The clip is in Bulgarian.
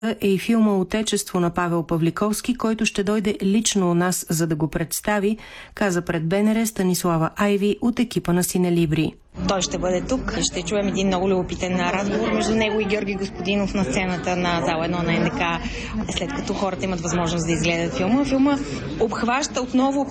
е и филма "Отечество" на Павел Павликовски, който ще дойде лично у нас, за да го представи, каза пред БНР Станислава Айви от екипа на Синелибри. Той ще бъде тук. Ще чуем един много любопитен разговор между него и Георги Господинов на сцената на зала 1 на НДК, след като хората имат възможност да изгледат филма. Филма обхваща отново